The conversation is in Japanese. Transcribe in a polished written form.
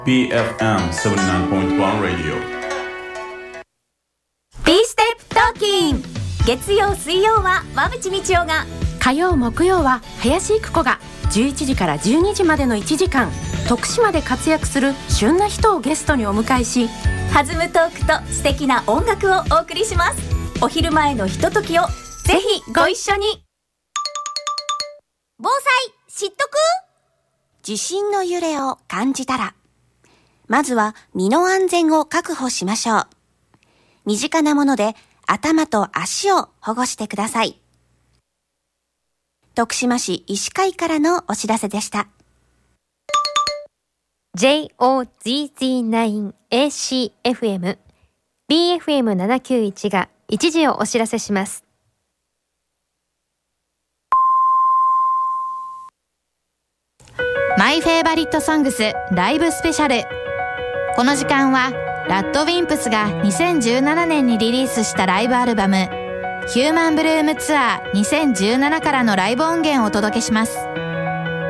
BFM 79.1 Radio B ステップトーキン。月曜水曜は馬淵道夫が、 火曜木曜は林育子が11時から12時までの1時間、徳島で活躍する旬な人をゲストにお迎えし、 弾むトークと素敵な音楽をお送りします。お昼前のひとときをぜひご一緒に。防災知っとく？ 地震の揺れを感じたら、まずは身の安全を確保しましょう。身近なもので頭と足を保護してください。徳島市医師会からのお知らせでした。 JOZZ9ACFM BFM791 が一時をお知らせします。 マイフェイバリットソングスライブスペシャル。この時間はラッドウィンプスが2017年にリリースしたライブアルバムヒューマンブルームツアー2017からのライブ音源をお届けします。